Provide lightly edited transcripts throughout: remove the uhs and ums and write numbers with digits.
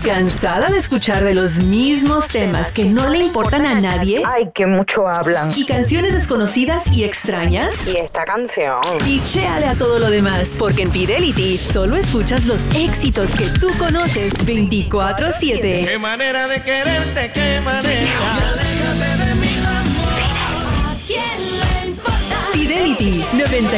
¿Cansada de escuchar de los mismos temas que no le importan a nadie? Ay, que mucho hablan. ¿Y canciones desconocidas y extrañas? ¿Y esta canción? Y chéale a todo lo demás, porque en Fidelity solo escuchas los éxitos que tú conoces 24/7. Qué manera de quererte, qué manera. Aléjate de mi amor. ¿A quién le importa? Fidelity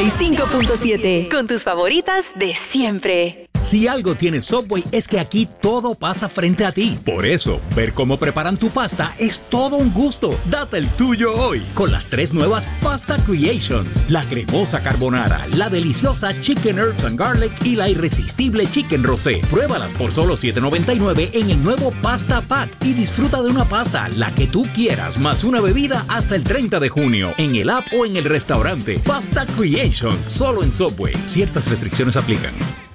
95.7, con tus favoritas de siempre. Si algo tiene Subway es que aquí todo pasa frente a ti. Por eso, ver cómo preparan tu pasta es todo un gusto. Date el tuyo hoy con las 3 nuevas Pasta Creations. La cremosa carbonara, la deliciosa Chicken Herbs and Garlic y la irresistible Chicken Rosé. Pruébalas por solo $7.99 en el nuevo Pasta Pack y disfruta de una pasta, la que tú quieras, más una bebida hasta el 30 de junio. En el app o en el restaurante. Pasta Creations, solo en Subway. Ciertas restricciones aplican.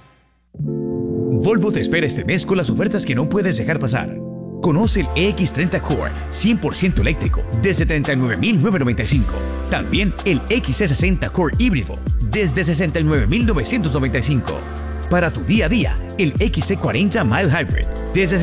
Volvo te espera este mes con las ofertas que no puedes dejar pasar. Conoce el EX30 Core 100% eléctrico desde $39,995. También el XC60 Core híbrido desde $69,995. Para tu día a día, el XC40 Mild Hybrid desde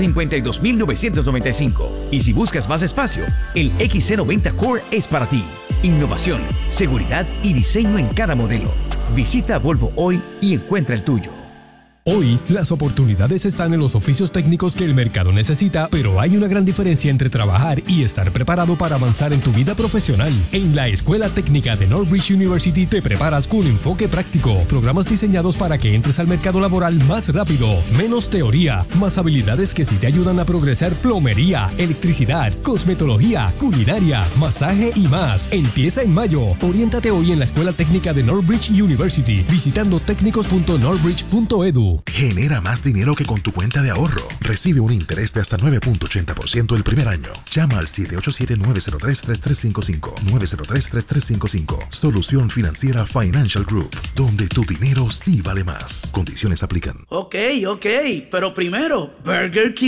$52,995. Y si buscas más espacio, el XC90 Core es para ti. Innovación, seguridad y diseño en cada modelo. Visita Volvo hoy y encuentra el tuyo. Hoy, las oportunidades están en los oficios técnicos que el mercado necesita, pero hay una gran diferencia entre trabajar y estar preparado para avanzar en tu vida profesional. En la Escuela Técnica de Northbridge University te preparas con enfoque práctico, programas diseñados para que entres al mercado laboral más rápido, menos teoría, más habilidades que sí te ayudan a progresar: plomería, electricidad, cosmetología, culinaria, masaje y más. Empieza en mayo. Oriéntate hoy en la Escuela Técnica de Northbridge University visitando técnicos.northbridge.edu. Genera más dinero que con tu cuenta de ahorro. Recibe un interés de hasta 9.80% el primer año. Llama al 787-903-3355. 903-3355. Solución Financiera Financial Group, donde tu dinero sí vale más. Condiciones aplican. Ok, pero primero, Burger King.